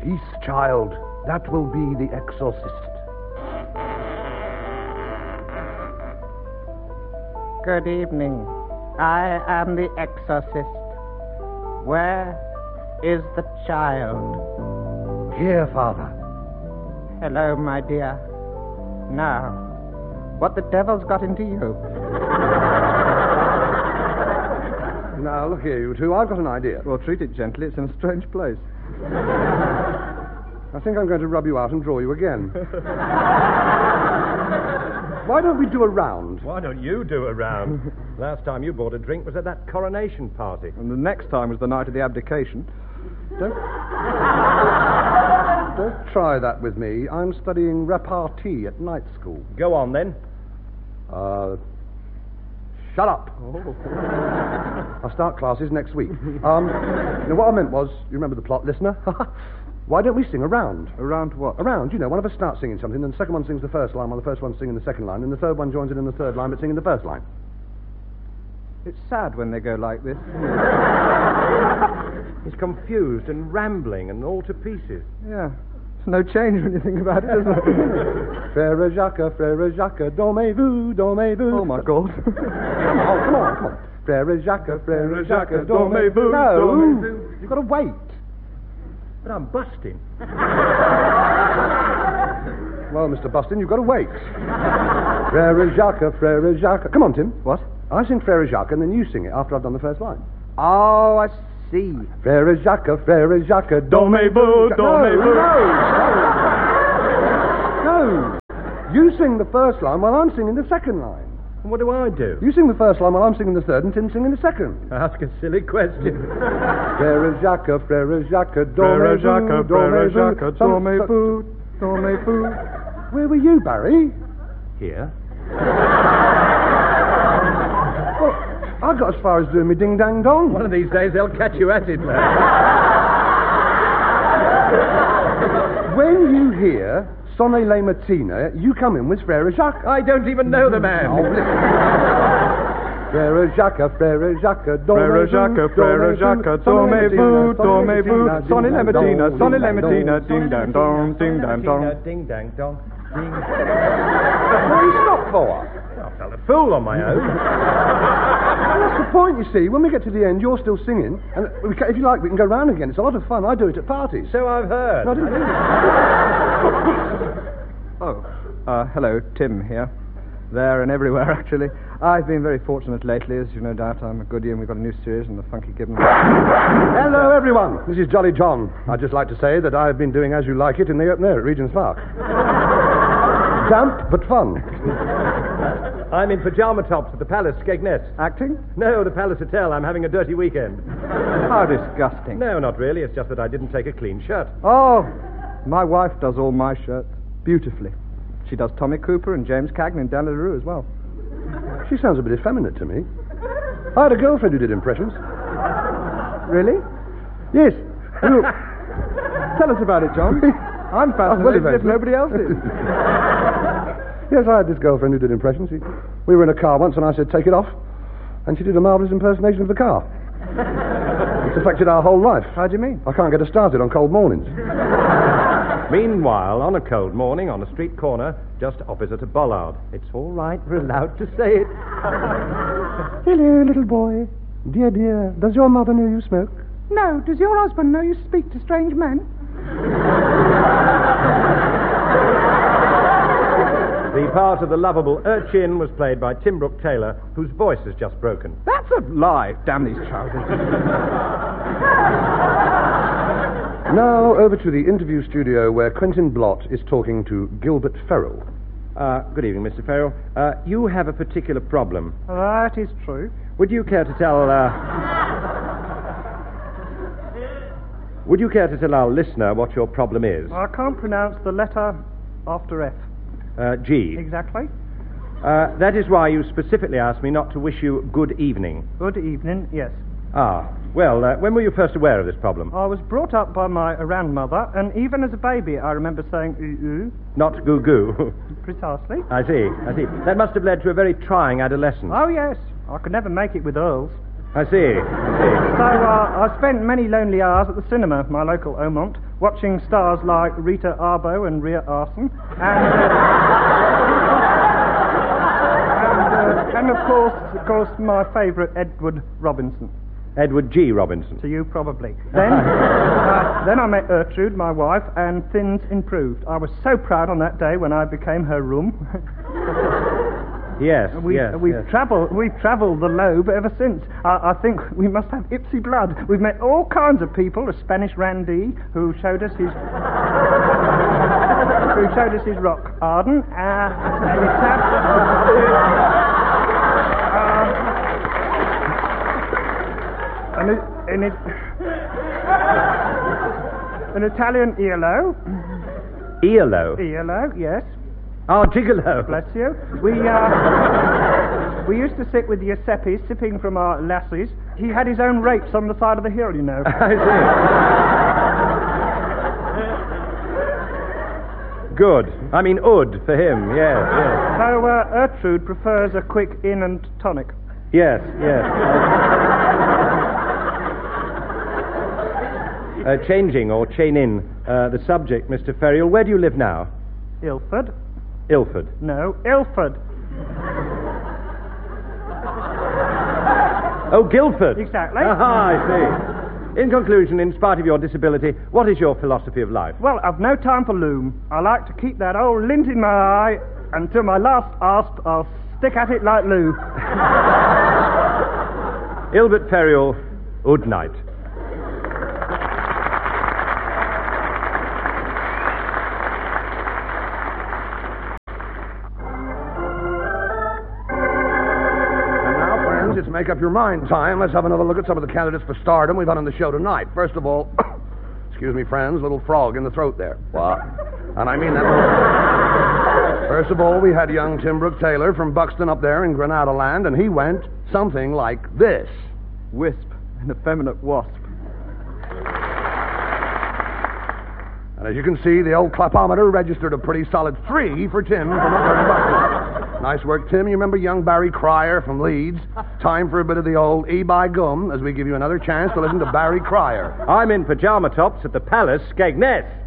Peace, child. That will be the exorcist. Good evening. I am the exorcist. Where is the child? Here, Father. Hello, my dear. Now, what the devil's got into you? Now, look here, you two. I've got an idea. Well, treat it gently. It's in a strange place. I think I'm going to rub you out and draw you again. Why don't we do a round? Why don't you do a round? Last time you bought a drink was at that coronation party. And the next time was the night of the abdication. Don't try that with me. I'm studying repartee at night school. Go on, then. Shut up. Oh. I'll start classes next week. Now, what I meant was, you remember the plot, listener? Why don't we sing a round? A round what? A round, you know, one of us starts singing something, then the second one sings the first line while the first one's singing the second line, and the third one joins in the third line but singing the first line. It's sad when they go like this. He's confused and rambling and all to pieces. Yeah. It's no change when you think about it, is it? Frère Jacques, dormez-vous, dormez-vous. Oh, my God. Come on. Frère Jacques, dormez-vous. No, you've got to wait. But I'm busting. Well, Mr. Bustin, you've got to wait. Frère Jacques. Come on, Tim. What? I sing Frère Jacques, and then you sing it after I've done the first line. Oh, I see. Frère Jacques, dormez-vous, dormez-vous. No. You sing the first line while I'm singing the second line. And what do I do? You sing the first line while I'm singing the third, and Tim's singing the second. Ask a silly question. Frère Jacques, dormez-vous, dormez-vous, dormez-vous. Where were you, Barry? Here. Well, I got as far as doing me ding-dang-dong. One of these days they'll catch you at it, man. When you hear Sonne le Matina, you come in with Frère Jacques. I don't even know the man. Oh, Frère Jacques, Frère Jacques, dormez-vous, dormez-vous. Sonne le Matina, ding-dang-dong, ding-dang-dong. Ding-dang-dong. Ding. What are you stopped for? I felt a fool on my own. That's the point, you see. When we get to the end, you're still singing. And if you like, we can go round again. It's a lot of fun. I do it at parties. So I've heard. No, I didn't. Hello, Tim here. There and everywhere, actually. I've been very fortunate lately, as you no doubt. I'm a goodie, and we've got a new series on the Funky Gibbon. Hello, everyone. This is Jolly John. I'd just like to say that I've been doing As You Like It in the open air at Regent's Park. Damp, but fun. I'm in pyjama tops at the Palace, Skegness. Acting? No, the Palace Hotel. I'm having a dirty weekend. How disgusting. No, not really. It's just that I didn't take a clean shirt. Oh, my wife does all my shirts beautifully. She does Tommy Cooper and James Cagney and Dan LaRue as well. She sounds a bit effeminate to me. I had a girlfriend who did impressions. Really? Yes. Tell us about it, John. I'm fascinated if nobody else is. Yes, I had this girlfriend who did impressions. We were in a car once and I said, take it off. And she did a marvellous impersonation of the car. It's affected our whole life. How do you mean? I can't get her started on cold mornings. Meanwhile, on a cold morning, on a street corner, just opposite a bollard. It's all right, we're allowed to say it. Hello, little boy. Dear, dear, does your mother know you smoke? No, does your husband know you speak to strange men? The part of the lovable urchin was played by Tim Brooke Taylor, whose voice has just broken. That's a lie. Damn these trousers. Now, over to the interview studio where Quentin Blott is talking to Gilbert Ferrell. Good evening, Mr. Ferrell. You have a particular problem. That is true. Would you care to tell our listener what your problem is? I can't pronounce the letter after F. G. Exactly. That is why you specifically asked me not to wish you good evening. Good evening, yes. Well, when were you first aware of this problem? I was brought up by my grandmother, and even as a baby I remember saying ooh. Not goo-goo. Precisely. I see. That must have led to a very trying adolescence. Oh, yes. I could never make it with Earls. I see. So I spent many lonely hours at the cinema, my local Omont, watching stars like Rita Arbo and Rhea Arson, and of course, my favourite, Edward Robinson. Edward G. Robinson. To you, probably. Then I met Gertrude, my wife, and things improved. I was so proud on that day when I became her room. Yes, We've travelled the lobe ever since. I think we must have Ipsy blood. We've met all kinds of people. A Spanish Randy who showed us his rock garden. An Italian ELO. ELO? ELO, yes. Oh, gigolo. Bless you. We used to sit with Giuseppe sipping from our lassies. He had his own rapes on the side of the hill, you know. I see. Good. I mean, ood for him, yes. So, Gertrude prefers a quick in and tonic. Yes. Changing or chain in the subject, Mr. Ferriel, where do you live now? Ilford. Ilford. No, Ilford. Oh, Guildford. Exactly. Aha, I see. In conclusion, in spite of your disability, what is your philosophy of life? Well, I've no time for loom. I like to keep that old lint in my eye until my last asp. I'll stick at it like Lou. Ilbert Ferriel, good night. It's make up your mind time. Let's have another look at some of the candidates for stardom we've had on the show tonight. First of all, excuse me, friends, little frog in the throat there. What? And I mean that little... First of all, we had young Tim Brooke Taylor from Buxton up there in Granada land, and he went something like this. Wisp, an effeminate wasp. And as you can see, the old clapometer registered a pretty solid 3 for Tim from up there in Buxton. Nice work, Tim. You remember young Barry Cryer from Leeds? Time for a bit of the old E by Gum as we give you another chance to listen to Barry Cryer. I'm in pajama tops at the Palace, Skegness.